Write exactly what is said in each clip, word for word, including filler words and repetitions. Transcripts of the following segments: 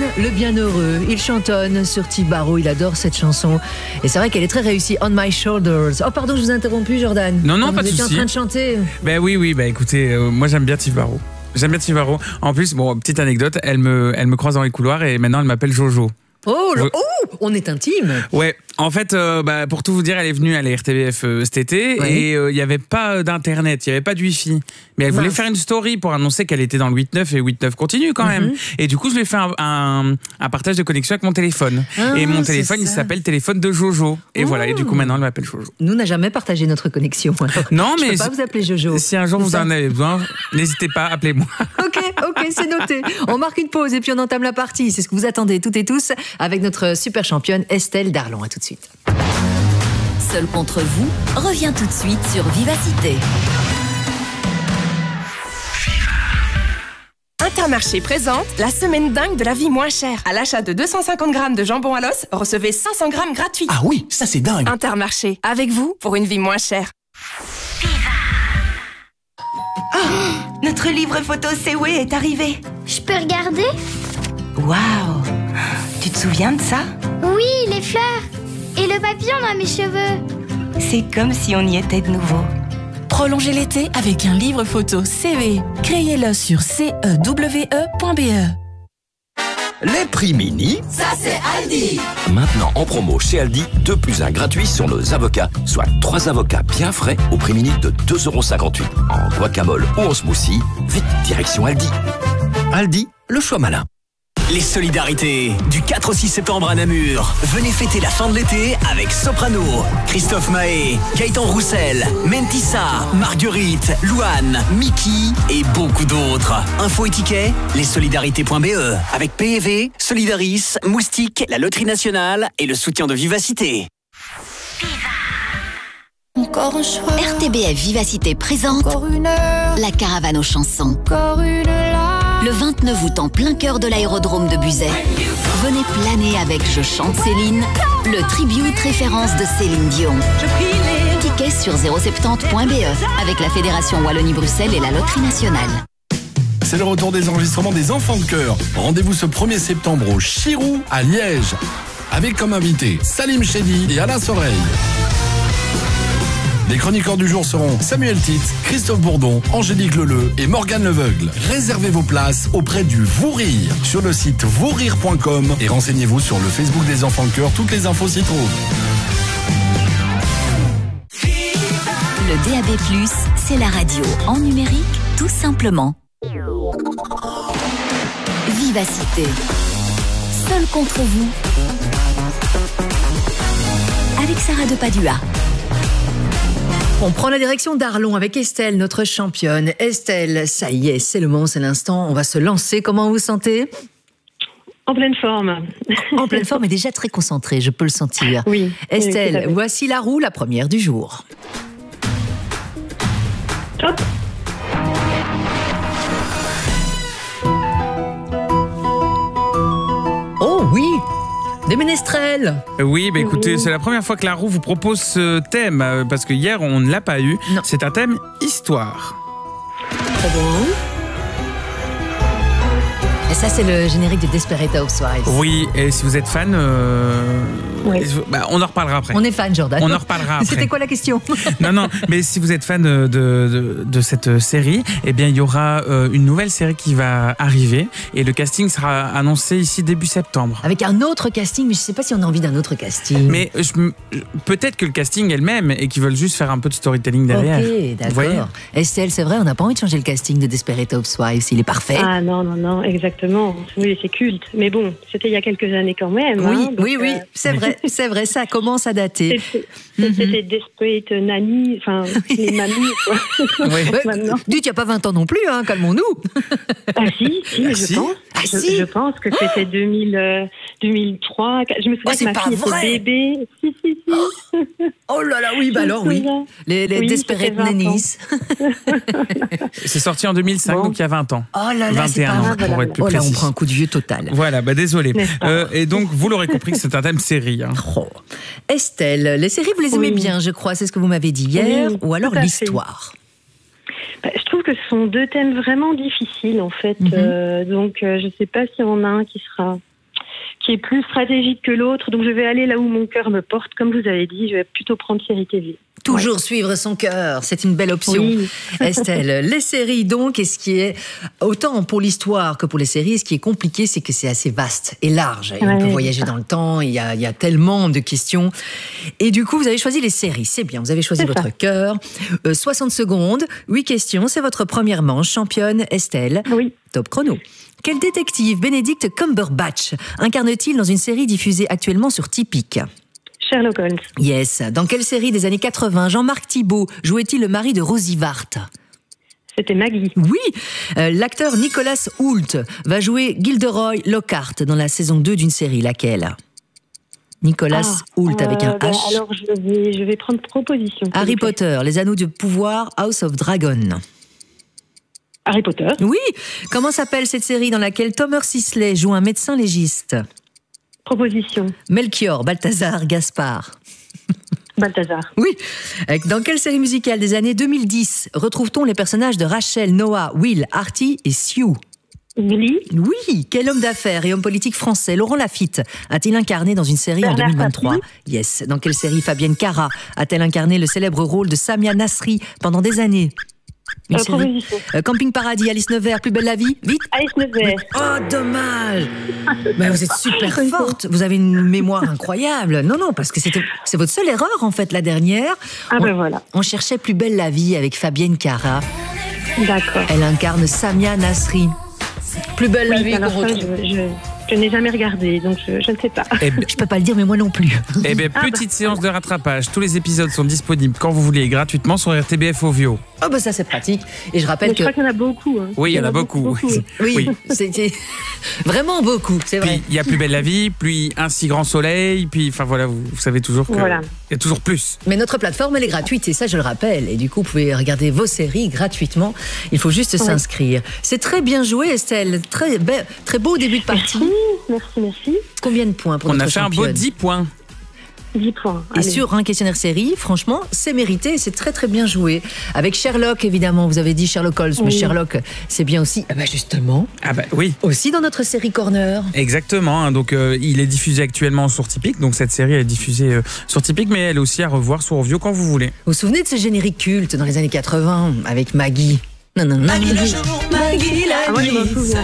le bienheureux. Il chantonne sur Tiff Barrow, il adore cette chanson. Et c'est vrai qu'elle est très réussie. On My Shoulders. Oh pardon, je vous ai interrompu, Jordan. Non, non, Quand pas de vous étiez souci. en train de chanter. Ben oui, oui, ben écoutez, euh, moi j'aime bien Tiff Barrow. J'aime bien Tiff Barrow. En plus, bon, petite anecdote, elle me, elle me croise dans les couloirs et maintenant elle m'appelle Jojo. Oh, le- Je- oh, on est intime. Ouais, en fait, euh, bah, pour tout vous dire, elle est venue à la R T B F euh, cet été Ouais. et il euh, n'y avait pas d'internet, il n'y avait pas de wifi. Mais elle voulait Mince. faire une story pour annoncer qu'elle était dans le huit neuf et huit neuf continue quand même. Et du coup, je lui ai fait un, un, un partage de connexion avec mon téléphone. Ah, et mon c'est téléphone, il ça. s'appelle téléphone de Jojo. Et Oh. voilà, et du coup, maintenant, elle m'appelle Jojo. Nous n'a jamais partagé notre connexion. alors. Non, Je mais peux pas si- vous appeler Jojo. Si un jour C'est vous ça. en avez besoin, n'hésitez pas, appelez-moi. Ok, ok, c'est noté. On marque une pause et puis on entame la partie. C'est ce que vous attendez toutes et tous avec notre super championne Estelle Darlon. À tout de suite. Seul contre vous revient tout de suite sur Vivacité. Intermarché présente la semaine dingue de la vie moins chère. À l'achat de deux cent cinquante grammes de jambon à l'os, recevez cinq cents grammes gratuits. Ah oui, ça c'est dingue. Intermarché, avec vous pour une vie moins chère. Oh, notre livre photo Sewe est arrivé. Je peux regarder? Waouh, tu te souviens de ça? Oui, les fleurs. Et le papillon dans mes cheveux. C'est comme si on y était de nouveau. Prolongez l'été avec un livre photo C V. Créez-le sur c e w e point b e. Les prix mini, Ça c'est Aldi. maintenant en promo chez Aldi, deux plus un gratuit sur nos avocats, soit trois avocats bien frais au prix mini de deux euros cinquante-huit. En guacamole ou en smoothie, vite direction Aldi. Aldi, le choix malin. Les solidarités du quatre au six septembre à Namur. Venez fêter la fin de l'été avec Soprano, Christophe Mahé, Gaëtan Roussel, Mentissa, Marguerite, Louane, Mickey et beaucoup d'autres. Info et tickets, lessolidarités point b e avec P E V, Solidaris, Moustique, la Loterie Nationale et le soutien de Vivacité. Encore un choix. R T B F Vivacité présente Encore une heure. la caravane aux chansons. Encore une larme. Le vingt-neuf août en plein cœur de l'aérodrome de Buzet. Venez planer avec Je chante Céline, le tribute référence de Céline Dion. Tickets sur zéro soixante-dix point b e avec la Fédération Wallonie-Bruxelles et la Loterie Nationale. C'est le retour des enregistrements des Enfants de Chœur. Rendez-vous ce premier septembre au Chirou à Liège. Avec comme invités Salim Chedi et Alain Soreille. Les chroniqueurs du jour seront Samuel Titz, Christophe Bourdon, Angélique Leleu et Morgane Leveugle. Réservez vos places auprès du Vous Rire sur le site vous rire point com et renseignez-vous sur le Facebook des Enfants de Chœur. Toutes les infos s'y trouvent. Le D A B plus, c'est la radio en numérique, tout simplement. Vivacité. Seul contre vous. Avec Sarah de Padua. On prend la direction d'Arlon avec Estelle, notre championne. Estelle, ça y est, c'est le moment, c'est l'instant. On va se lancer. Comment vous vous sentez? En pleine forme. En pleine forme et déjà très concentrée, je peux le sentir. Oui. Estelle, oui, tout à fait. voici la roue, la première du jour. Top. Oh oui, des ménestrels. Euh, Oui, bah écoutez, c'est la première fois que la roue vous propose ce thème, euh, parce que hier, on ne l'a pas eu. Non. C'est un thème histoire. Très bien. Et ça, c'est le générique de Desperate Housewives. Oui, et si vous êtes fan, euh, Oui. bah, on en reparlera après. On est fan, Jordan. On en reparlera après. C'était quoi la question? Non, non, mais si vous êtes fan de, de, de cette série, eh bien, il y aura euh, une nouvelle série qui va arriver et le casting sera annoncé ici début septembre. Avec un autre casting, mais je ne sais pas si on a envie d'un autre casting. Mais je- peut-être que le casting est le même et qu'ils veulent juste faire un peu de storytelling derrière. Ok, Vous voyez ? d'accord. Estelle, c'est vrai, on n'a pas envie de changer le casting de Desperate Housewives. Il est parfait. Ah non, non, non, exactement. Oui, c'est culte. Mais bon, c'était il y a quelques années quand même. oui, hein, donc, oui, oui, euh, c'est vrai, c'est vrai, ça commence à dater. C'était c'était Desperate Nanny, enfin, les mamies, quoi. Oui. Ouais, Maintenant. dites, il n'y a pas vingt ans non plus, hein, calmons-nous. Ah si, si, Ah, je si pense. Ah, je, si. je pense que c'était deux mille, euh, deux mille trois. Je me souviens Oh, que c'est ma pas fille vrai. était bébé. Si, si, si. Oh là là, oui, bah alors oui. Les, les Oui, Desperate c'était vingt ans. Nannies. C'est sorti en deux mille cinq, Bon. donc il y a vingt ans. Oh là là, c'est vingt et un pas ans, vrai. pour être plus Oh là, on précis. prend un coup de vieux total. Voilà, bah désolé. N'est-ce pas Euh, et donc, vous l'aurez compris que c'est un thème série. hein. Oh. Estelle, les séries, vous les aimez Oui. bien, je crois, c'est ce que vous m'avez dit hier, Oui, ou alors tout à fait. l'histoire. Bah, je trouve que ce sont deux thèmes vraiment difficiles, en fait. Mhm. Euh, donc, euh, je ne sais pas s'il y en a un qui sera qui est plus stratégique que l'autre. Donc je vais aller là où mon cœur me porte. Comme vous avez dit, je vais plutôt prendre série T V. Toujours ouais. suivre son cœur, c'est une belle option. Oui. Estelle, les séries donc, et ce qui est, autant pour l'histoire que pour les séries, ce qui est compliqué, c'est que c'est assez vaste et large. Et ouais, on peut voyager dans le temps, il y, a, il y a tellement de questions. Et du coup, vous avez choisi les séries, c'est bien, vous avez choisi c'est votre ça. cœur. Euh, soixante secondes, huit questions, c'est votre première manche. Championne Estelle, oui. Top chrono. Quel détective Benedict Cumberbatch incarne-t-il dans une série diffusée actuellement sur Typique ? Sherlock Holmes. Yes. Dans quelle série des années quatre-vingts Jean-Marc Thibault jouait-il le mari de Rosie Vart ? C'était Maggie. Oui. Euh, l'acteur Nicholas Hoult va jouer Gilderoy Lockhart dans la saison deux d'une série. Laquelle ? Nicolas ah, Hoult avec euh, un bah, H. Alors je vais, je vais prendre proposition. Harry Potter, Les Anneaux du Pouvoir, House of Dragon. Harry Potter. Oui. Comment s'appelle cette série dans laquelle Thomas Sisley joue un médecin légiste ? Proposition. Melchior, Balthazar, Gaspard. Balthazar. Oui. Dans quelle série musicale des années deux mille dix retrouve-t-on les personnages de Rachel, Noah, Will, Artie et Sue ? Glee. Oui. Quel homme d'affaires et homme politique français Laurent Lafitte a-t-il incarné dans une série Bernard en deux mille vingt-trois ? Tapie. Yes. Dans quelle série Fabienne Cara a-t-elle incarné le célèbre rôle de Samia Nasri pendant des années ? Euh, proposition. Euh, Camping Paradis, Alice Nevers, Plus belle la vie, vite. Alice Nevers. Oh, dommage. Mais vous êtes super forte. Vous avez une mémoire incroyable. Non, non, parce que c'était, c'est votre seule erreur, en fait, la dernière. Ah on, ben voilà. On cherchait Plus belle la vie avec Fabienne Cara. D'accord. Elle incarne Samia Nasri. Plus belle oui, la vie qu'on retrouve. Je, je, je n'ai jamais regardé, donc je, je ne sais pas. Eh ben, je peux pas le dire, mais moi non plus. Eh bien, ah petite bah. séance de rattrapage. Tous les épisodes sont disponibles quand vous voulez, gratuitement sur R T B F Ovio. Ah oh bah ça c'est pratique. Et je rappelle mais que... je crois qu'il y en a beaucoup. Hein. Oui, il y en a beaucoup. beaucoup oui, oui. C'était vraiment beaucoup, c'est vrai. Puis il y a Plus belle la vie, puis Un si grand soleil, puis enfin voilà, vous, vous savez toujours que voilà. Il y a toujours plus. Mais notre plateforme elle est gratuite et ça je le rappelle. Et du coup vous pouvez regarder vos séries gratuitement. Il faut juste oui. s'inscrire. C'est très bien joué Estelle, très be- très beau début de partie. Merci, merci, merci. Combien de points pour On notre a fait championne ? un beau dix points. dix points. Et Allez. sur un questionnaire série, franchement, c'est mérité et c'est très très bien joué. Avec Sherlock, évidemment, vous avez dit Sherlock Holmes, oui. mais Sherlock, c'est bien aussi, ah bah justement, ah bah oui. aussi dans notre série Corner. Exactement, hein, donc euh, il est diffusé actuellement sur Typique, donc cette série elle est diffusée euh, sur Typique, mais elle est aussi à revoir sur Ovio quand vous voulez. Vous vous souvenez de ce générique culte dans les années quatre-vingts avec Maggie ? Non, non, non. Maggie le jour, Maggie la ah, moi, je m'en nuit. souviens.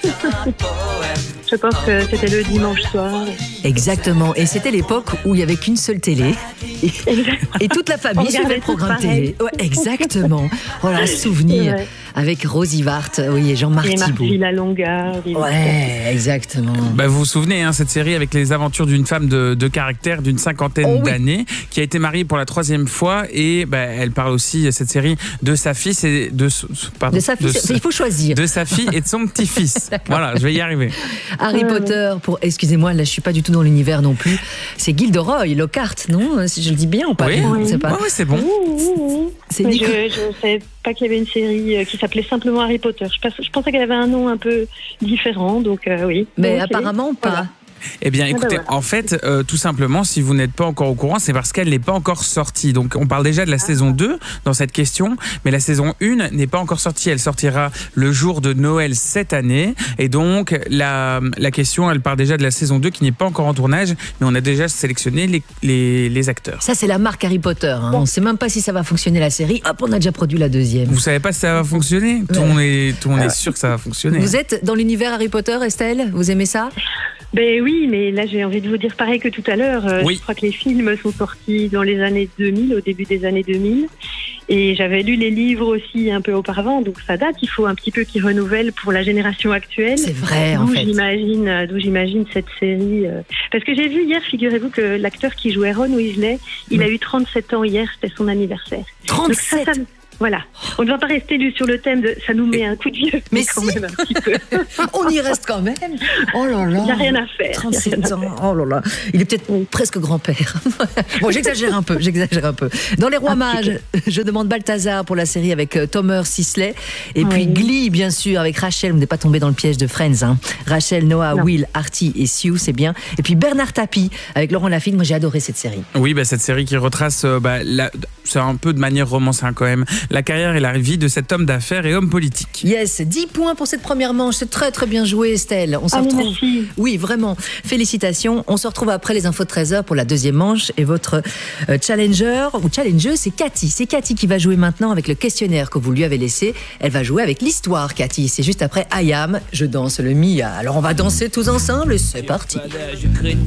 Je pense que c'était le dimanche soir. Exactement. Et c'était l'époque où il n'y avait qu'une seule télé. Et, et toute la famille suivait le programme télé. Ouais, exactement. Voilà, souvenir avec Rosie Vart, oui, et Jean-Marc et Thibault. Et Marc Longa. Ouais, exactement. Bah, vous vous souvenez, hein, cette série avec les aventures d'une femme de, de caractère d'une cinquantaine oh, oui. d'années qui a été mariée pour la troisième fois et bah, elle parle aussi, cette série, de sa fille et de, pardon, de sa fille. De, il faut choisir. De sa fille et de son petit-fils. Voilà, je vais y arriver. Harry Potter, pour, excusez-moi, là je suis pas du tout dans l'univers non plus. C'est Gilderoy Lockhart, non ? Si je le dis bien ou pas ? Oui, oui. C'est pas. Oui, c'est bon. Ouh, ouh, ouh. C'est Nico... Je ne savais pas qu'il y avait une série qui s'appelait simplement Harry Potter. Je, pense, je pensais qu'elle avait un nom un peu différent, donc euh, oui. Mais okay. apparemment pas. Voilà. Eh bien, écoutez, ah ben voilà. en fait, euh, tout simplement, si vous n'êtes pas encore au courant, c'est parce qu'elle n'est pas encore sortie. Donc, on parle déjà de la ah. saison deux dans cette question, mais la saison un n'est pas encore sortie. Elle sortira le jour de Noël cette année. Et donc, la, la question, elle part déjà de la saison deux qui n'est pas encore en tournage, mais on a déjà sélectionné les, les, les acteurs. Ça, c'est la marque Harry Potter. Hein. Bon. On ne sait même pas si ça va fonctionner la série. Hop, on a déjà produit la deuxième. Vous ne savez pas si ça va fonctionner ? ouais. Tout le monde est, tout le monde est sûr que ça va fonctionner. Vous êtes dans l'univers Harry Potter, Estelle ? Vous aimez ça ? Ben oui, mais là j'ai envie de vous dire pareil que tout à l'heure. Euh, oui. Je crois que les films sont sortis dans les années deux mille, au début des années deux mille. Et j'avais lu les livres aussi un peu auparavant, donc ça date. Il faut un petit peu qu'ils renouvellent pour la génération actuelle. C'est vrai, en d'où fait. J'imagine, d'où j'imagine cette série. Euh... Parce que j'ai vu hier, figurez-vous, que l'acteur qui jouait Ron Weasley, il mmh. a eu trente-sept ans hier, c'était son anniversaire. trente-sept Donc, ça, ça... Voilà, on ne va pas rester sur le thème de ça nous met un coup de vieux, mais, mais quand si. même un petit peu. On y reste quand même. Oh là là. Il n'y a rien à faire. trente-sept ans. Oh là là. Il est peut-être oui. presque grand-père. Bon, j'exagère un peu, j'exagère un peu. Dans Les Rois ah, Mages, je demande Balthazar pour la série avec Thomas Sisley. Et puis oui. Glee, bien sûr, avec Rachel. Vous n'êtes pas tombé dans le piège de Friends. Hein. Rachel, Noah, non. Will, Artie et Sue, c'est bien. Et puis Bernard Tapie avec Laurent Lafitte. Moi, j'ai adoré cette série. Oui, bah, cette série qui retrace, euh, bah, la, c'est un peu de manière romancée hein, quand même, la carrière et la vie de cet homme d'affaires et homme politique. Yes, dix points pour cette première manche. C'est très très bien joué, Estelle. On se Allez, retrouve. merci. Oui, vraiment. Félicitations. On se retrouve après les infos de treize heures pour la deuxième manche. Et votre euh, challenger ou challengeuse, c'est Cathy. C'est Cathy qui va jouer maintenant avec le questionnaire que vous lui avez laissé. Elle va jouer avec l'histoire, Cathy. C'est juste après I Am. Je danse le Mia. Alors on va danser tous ensemble. C'est parti.